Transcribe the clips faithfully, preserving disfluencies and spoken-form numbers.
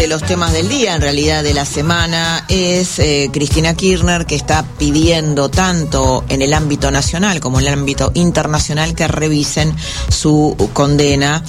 de los temas del día, en realidad de la semana, es eh, Cristina Kirchner, que está pidiendo tanto en el ámbito nacional como en el ámbito internacional que revisen su condena.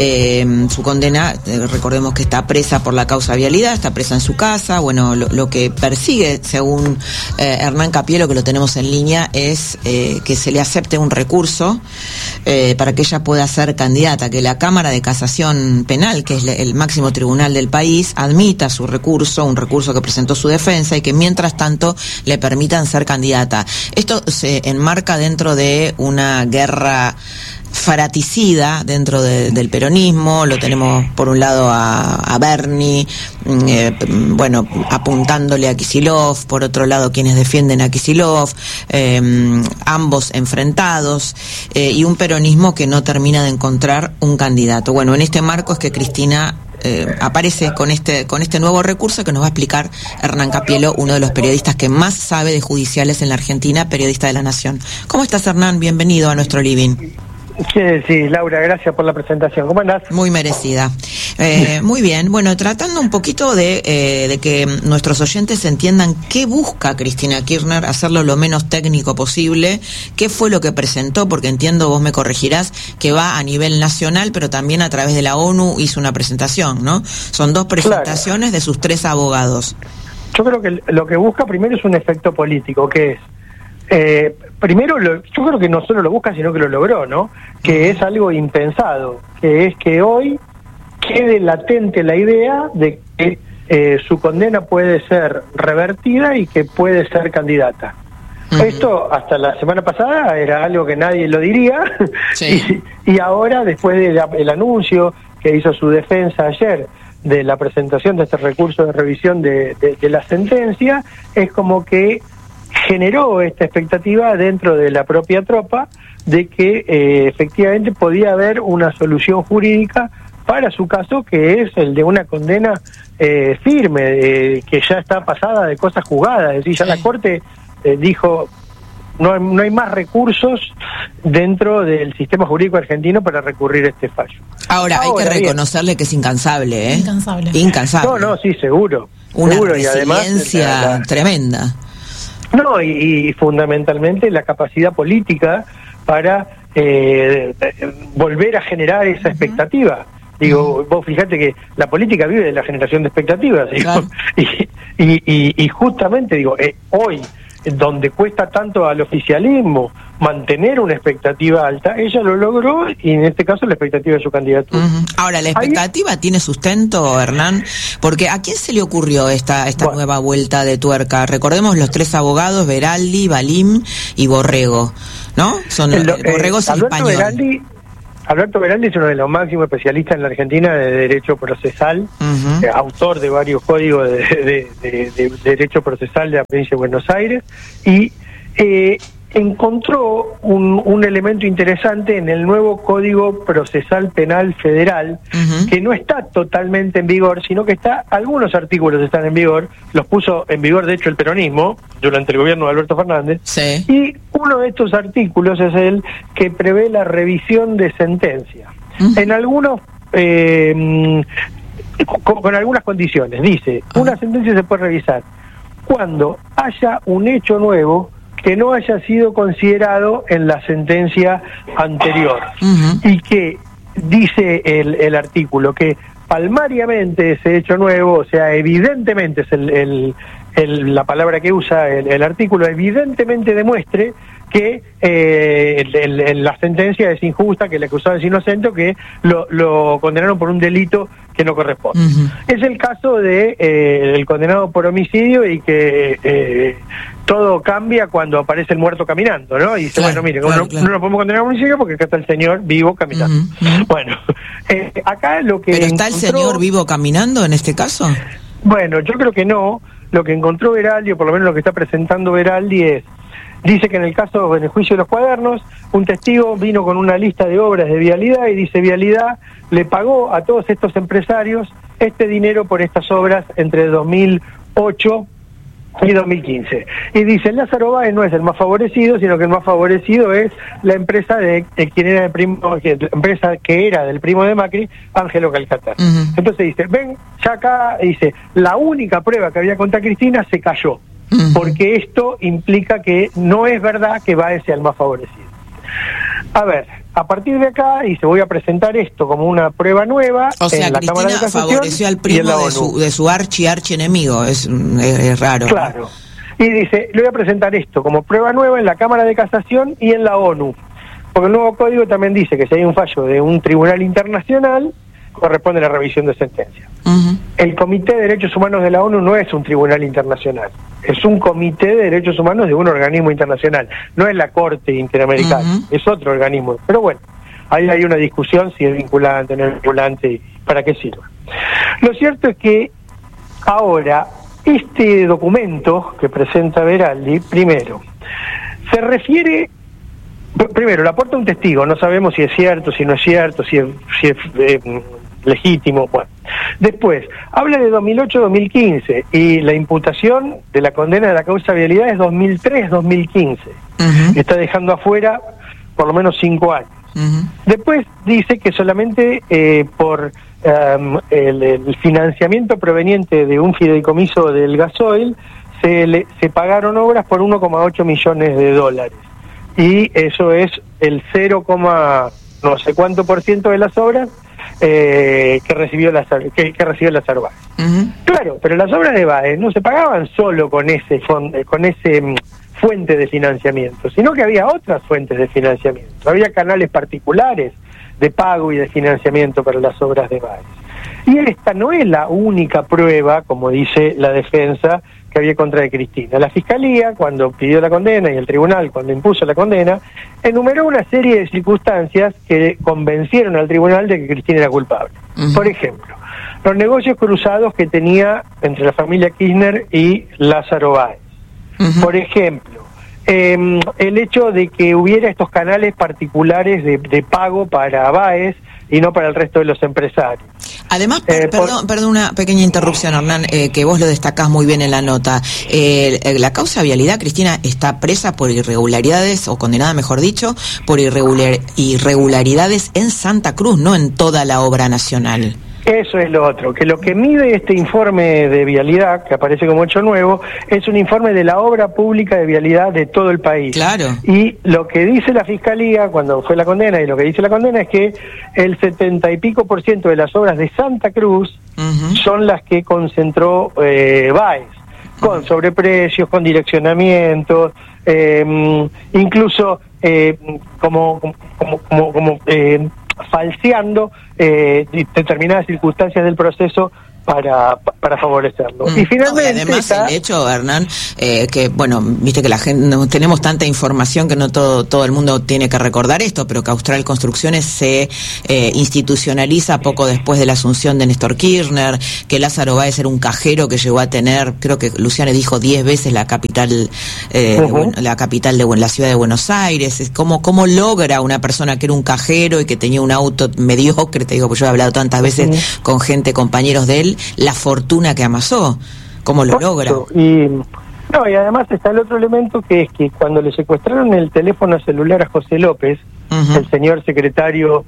Eh, su condena, eh, recordemos que está presa por la causa vialidad, está presa en su casa. Bueno, lo, lo que persigue, según eh, Hernán Capielo, que lo tenemos en línea, es eh, que se le acepte un recurso eh, para que ella pueda ser candidata, que la Cámara de Casación Penal, que es el máximo tribunal del país, admita su recurso, un recurso que presentó su defensa, y que mientras tanto le permitan ser candidata. Esto se enmarca dentro de una guerra fratricida dentro de, del peronismo. Lo tenemos por un lado a, a Bernie, eh, bueno, apuntándole a Kicillof, por otro lado quienes defienden a Kicillof, eh, ambos enfrentados, eh, y un peronismo que no termina de encontrar un candidato. Bueno, en este marco es que Cristina eh, aparece con este con este nuevo recurso que nos va a explicar Hernán Capielo, uno de los periodistas que más sabe de judiciales en la Argentina, periodista de La Nación. ¿Cómo estás, Hernán? Bienvenido a nuestro living. Sí, sí, Laura, gracias por la presentación. ¿Cómo andás? Muy merecida. Eh, muy bien. Bueno, tratando un poquito de, eh, de que nuestros oyentes entiendan qué busca Cristina Kirchner, hacerlo lo menos técnico posible, qué fue lo que presentó, porque entiendo, vos me corregirás, que va a nivel nacional, pero también a través de la ONU hizo una presentación, ¿no? Son dos presentaciones claro. de sus tres abogados. Yo creo que lo que busca primero es un efecto político, que es Eh, primero, lo, yo creo que no solo lo busca, sino que lo logró, ¿no? Que es algo impensado, que es que hoy quede latente la idea de que eh, su condena puede ser revertida y que puede ser candidata. Uh-huh. Esto hasta la semana pasada era algo que nadie lo diría, sí. y, y ahora, después del anuncio que hizo su defensa ayer de la presentación de este recurso de revisión de, de, de la sentencia, es como que generó esta expectativa dentro de la propia tropa de que eh, efectivamente podía haber una solución jurídica para su caso, que es el de una condena eh, firme, eh, que ya está pasada de cosas juzgadas. Es decir, ya la Corte eh, dijo no hay, no hay más recursos dentro del sistema jurídico argentino para recurrir a este fallo. Ahora, Ahora hay que reconocerle bien. que es incansable, ¿eh? Incansable. Incansable. No, no, sí, seguro. Una seguro, resiliencia y además, la, la, tremenda. No, y, y fundamentalmente la capacidad política para eh, volver a generar esa uh-huh. expectativa. Digo, uh-huh. vos fíjate que la política vive de la generación de expectativas. Digo, claro. y, y, y, y justamente, digo, eh, hoy, donde cuesta tanto al oficialismo mantener una expectativa alta, ella lo logró, y en este caso la expectativa de su candidatura. Uh-huh. Ahora, ¿la expectativa ¿Hay? tiene sustento, Hernán? Porque ¿a quién se le ocurrió esta esta bueno. nueva vuelta de tuerca? Recordemos los tres abogados, Veraldi, Balim y Borrego, ¿no? Son el, Borrego es eh, español. Veraldi, Alberto Veraldi es uno de los máximos especialistas en la Argentina de derecho procesal, uh-huh. eh, autor de varios códigos de, de, de, de, de derecho procesal de la provincia de Buenos Aires, y eh, encontró un, un elemento interesante en el nuevo Código Procesal Penal Federal, uh-huh. que no está totalmente en vigor, sino que está algunos artículos están en vigor, los puso en vigor de hecho el peronismo durante el gobierno de Alberto Fernández, sí. y uno de estos artículos es el que prevé la revisión de sentencia. Uh-huh. En algunos, eh, con, con algunas condiciones, dice, uh-huh. una sentencia se puede revisar cuando haya un hecho nuevo que no haya sido considerado en la sentencia anterior. Uh-huh. Y que dice el, el artículo que palmariamente ese hecho nuevo, o sea, evidentemente es el, el, el, la palabra que usa el, el artículo, evidentemente demuestre que eh, el, el, el, la sentencia es injusta, que el acusado es inocente, o que lo, lo condenaron por un delito que no corresponde. Uh-huh. Es el caso de eh, el condenado por homicidio, y que eh, todo cambia cuando aparece el muerto caminando, ¿no? Y dice, claro, bueno, mire, claro, no, claro. no lo podemos condenar a homicidio porque acá está el señor vivo caminando. Uh-huh, uh-huh. Bueno, eh, acá lo que ¿Pero está encontró... el señor vivo caminando en este caso? Bueno, yo creo que no. Lo que encontró Veraldi, o por lo menos lo que está presentando Veraldi, es dice que en el caso, en el juicio de los cuadernos, un testigo vino con una lista de obras de Vialidad y dice, Vialidad le pagó a todos estos empresarios este dinero por estas obras entre dos mil ocho y dos mil quince. Y dice, Lázaro Báez no es el más favorecido, sino que el más favorecido es la empresa de, de quien era el primo, que, la empresa que era del primo de Macri, Ángelo Calcaterra. Uh-huh. Entonces dice, ven, ya acá, dice, la única prueba que había contra Cristina se cayó, uh-huh. porque esto implica que no es verdad que Báez sea el más favorecido. A ver, a partir de acá, dice, voy a presentar esto como una prueba nueva. O sea, en la Cristina Cámara de favoreció al primo de su, de su archi, archi enemigo, es, es, es raro. Claro. Y dice, le voy a presentar esto como prueba nueva en la Cámara de Casación y en la ONU. Porque el nuevo código también dice que si hay un fallo de un tribunal internacional, corresponde a la revisión de sentencia. Uh-huh. El Comité de Derechos Humanos de la ONU no es un tribunal internacional, es un Comité de Derechos Humanos de un organismo internacional, no es la Corte Interamericana, uh-huh. es otro organismo. Pero bueno, ahí hay una discusión si es vinculante, no es vinculante, y para qué sirve. Lo cierto es que ahora este documento que presenta Veraldi, primero, se refiere... Primero, le aporta un testigo, no sabemos si es cierto, si no es cierto, si es, si es eh, legítimo. Bueno. Después, habla de dos mil ocho a dos mil quince y la imputación de la condena de la causa vialidad es dos mil tres a dos mil quince. Uh-huh. Está dejando afuera por lo menos cinco años. Uh-huh. Después dice que solamente eh, por um, el, el financiamiento proveniente de un fideicomiso del gasoil se, le, se pagaron obras por uno coma ocho millones de dólares. Y eso es el cero, no sé cuánto por ciento de las obras eh, que recibió la que, que recibió Lázaro Báez. Uh-huh. Claro, pero las obras de Báez no se pagaban solo con ese fond, con ese um, fuente de financiamiento, sino que había otras fuentes de financiamiento. Había canales particulares de pago y de financiamiento para las obras de Báez. Y esta no es la única prueba, como dice la defensa, que había contra de Cristina. La Fiscalía, cuando pidió la condena, y el Tribunal, cuando impuso la condena, enumeró una serie de circunstancias que convencieron al Tribunal de que Cristina era culpable. Uh-huh. Por ejemplo, los negocios cruzados que tenía entre la familia Kirchner y Lázaro Báez. Uh-huh. Por ejemplo, eh, el hecho de que hubiera estos canales particulares de, de pago para Báez y no para el resto de los empresarios. Además, per, eh, perdón, por... perdón, una pequeña interrupción, Hernán, eh, que vos lo destacás muy bien en la nota. Eh, la causa vialidad, Cristina, está presa por irregularidades, o condenada, mejor dicho, por irregular, irregularidades en Santa Cruz, no en toda la obra nacional. Eso es lo otro, que lo que mide este informe de vialidad, que aparece como hecho nuevo, es un informe de la obra pública de vialidad de todo el país. Claro. Y lo que dice la Fiscalía cuando fue la condena, y lo que dice la condena es que el setenta y pico por ciento de las obras de Santa Cruz uh-huh. son las que concentró eh, Báez, con uh-huh. sobreprecios, con direccionamientos, eh, incluso eh, como, como, como, como eh, falseando eh, determinadas circunstancias del proceso para para favorecerlo. Mm. Y finalmente, no, y además está... el hecho, Hernán, eh, que bueno, viste que la gente no, tenemos tanta información que no todo todo el mundo tiene que recordar esto, pero que Austral Construcciones se eh, institucionaliza poco después de la asunción de Néstor Kirchner, que Lázaro Báez era un cajero que llegó a tener, creo que Luciane dijo diez veces la capital eh, uh-huh. de, la capital de la ciudad de Buenos Aires. ¿Cómo, cómo logra una persona que era un cajero y que tenía un auto mediocre, te digo, porque yo he hablado tantas veces uh-huh. con gente, compañeros de él, la fortuna que amasó? ¿Cómo lo logra? Y, no, y además está el otro elemento, que es que cuando le secuestraron el teléfono celular a José López, uh-huh. el señor secretario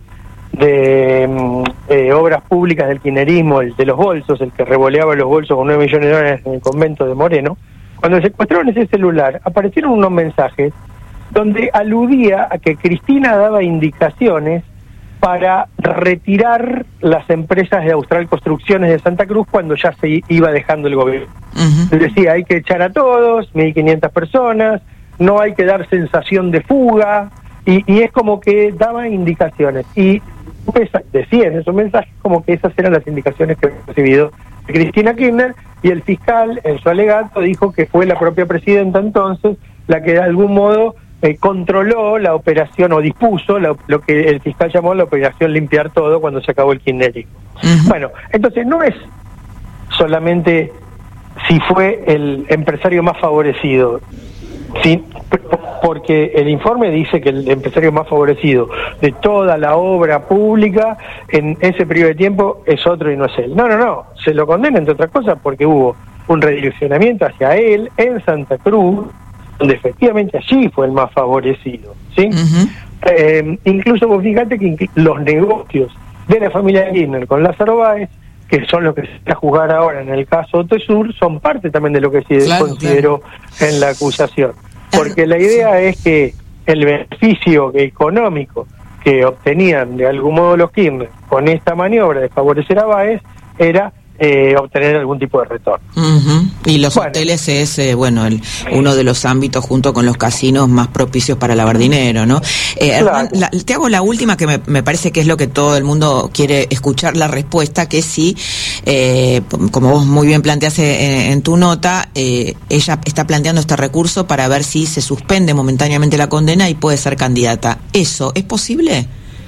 de eh, Obras Públicas del kirchnerismo, el de los bolsos, el que revoleaba los bolsos con nueve millones de dólares en el convento de Moreno, cuando le secuestraron ese celular, aparecieron unos mensajes donde aludía a que Cristina daba indicaciones para retirar las empresas de Austral Construcciones de Santa Cruz cuando ya se iba dejando el gobierno. Uh-huh. Decía, hay que echar a todos, mil quinientas personas, no hay que dar sensación de fuga, y, y es como que daba indicaciones. Y decía en esos mensajes como que esas eran las indicaciones que había recibido Cristina Kirchner, y el fiscal en su alegato dijo que fue la propia presidenta entonces la que de algún modo Eh, controló la operación o dispuso la, lo que el fiscal llamó la operación limpiar todo cuando se acabó el kirchnerismo. Uh-huh. Bueno, entonces no es solamente si fue el empresario más favorecido, ¿sí? Porque el informe dice que el empresario más favorecido de toda la obra pública en ese periodo de tiempo es otro y no es él. No, no, no, se lo condena entre otras cosas porque hubo un redireccionamiento hacia él en Santa Cruz, donde efectivamente allí fue el más favorecido, ¿sí? Uh-huh. Eh, incluso vos fíjate que los negocios de la familia Kirchner con Lázaro Báez, que son los que se está a juzgar ahora en el caso Otesur, son parte también de lo que se claro, consideró claro. en la acusación. Porque la idea es que el beneficio económico que obtenían de algún modo los Kirchner con esta maniobra de favorecer a Báez era eh, obtener algún tipo de retorno. Uh-huh. Y los bueno, hoteles es, eh, bueno, el, uno de los ámbitos junto con los casinos más propicios para lavar dinero, ¿no? Eh, claro. Hernán, la, te hago la última que me, me parece que es lo que todo el mundo quiere escuchar la respuesta, que si, eh, como vos muy bien planteaste en, en tu nota, eh, ella está planteando este recurso para ver si se suspende momentáneamente la condena y puede ser candidata. ¿Eso es posible?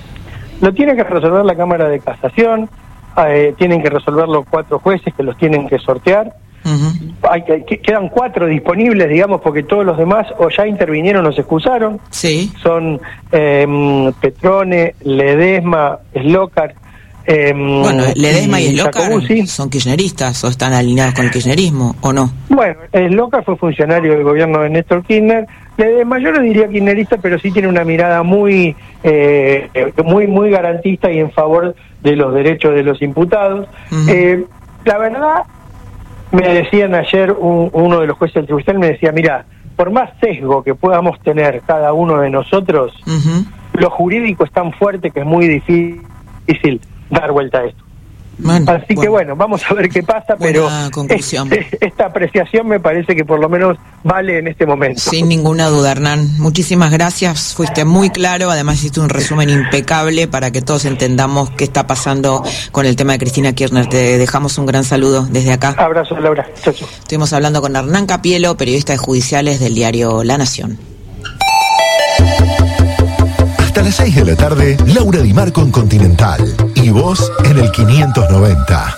Lo tiene que resolver la Cámara de Casación. Eh, tienen que resolver los cuatro jueces que los tienen que sortear. Uh-huh. Hay que, que, quedan cuatro disponibles, digamos, porque todos los demás o ya intervinieron o se excusaron. Sí. Son eh, Petrone, Ledesma, Slokar. Eh, bueno, Ledesma y, y Slokar son kirchneristas o están alineados con el kirchnerismo, ¿o no? Bueno, Slokar fue funcionario del gobierno de Néstor Kirchner. Ledesma yo no diría kirchnerista, pero sí tiene una mirada muy, eh, muy, muy garantista y en favor de los derechos de los imputados. Uh-huh. Eh, la verdad, me decían ayer un, uno de los jueces del tribunal, me decía, mira, por más sesgo que podamos tener cada uno de nosotros, uh-huh. lo jurídico es tan fuerte que es muy difícil dar vuelta a esto. Bueno, Así bueno. que bueno, vamos a ver qué pasa, pero este, esta apreciación me parece que por lo menos vale en este momento. Sin ninguna duda, Hernán. Muchísimas gracias, fuiste muy claro, además hiciste un resumen impecable para que todos entendamos qué está pasando con el tema de Cristina Kirchner. Te dejamos un gran saludo desde acá. Abrazo, Laura. Chau, chau. Estuvimos hablando con Hernán Capielo, periodista de judiciales del diario La Nación. Hasta las seis de la tarde, Laura Di Marco en Continental. Y vos en el quinientos noventa.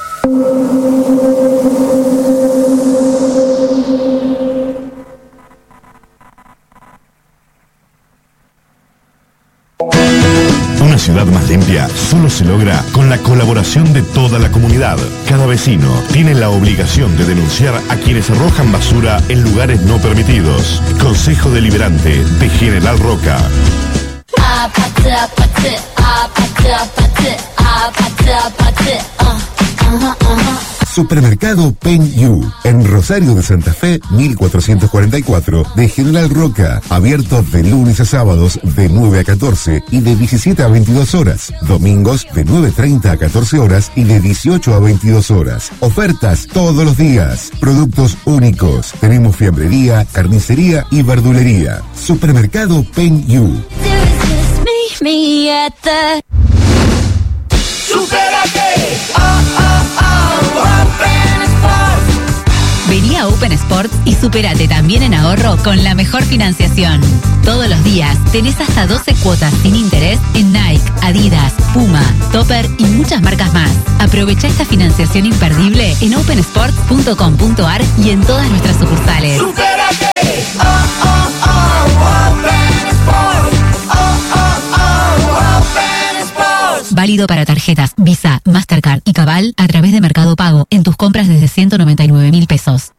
Una ciudad más limpia solo se logra con la colaboración de toda la comunidad. Cada vecino tiene la obligación de denunciar a quienes arrojan basura en lugares no permitidos. Consejo Deliberante de General Roca. Supermercado Pen You, en Rosario de Santa Fe, mil cuatrocientos cuarenta y cuatro, de General Roca, abierto de lunes a sábados de nueve a catorce y de diecisiete a veintidós horas, domingos de nueve treinta a catorce horas y de dieciocho a veintidós horas. Ofertas todos los días, productos únicos. Tenemos fiambrería, carnicería y verdulería. Supermercado Pen You. Me at the... ¡Supérate! Oh, oh, oh, Open Sports. Vení a Open Sports y supérate también en ahorro con la mejor financiación. Todos los días tenés hasta doce cuotas sin interés en Nike, Adidas, Puma, Topper y muchas marcas más. Aprovecha esta financiación imperdible en open sports punto com punto a r y en todas nuestras sucursales. ¡Supérate! Oh, oh, oh, Open Sports. Válido para tarjetas Visa, Mastercard y Cabal a través de Mercado Pago en tus compras desde ciento noventa y nueve mil pesos.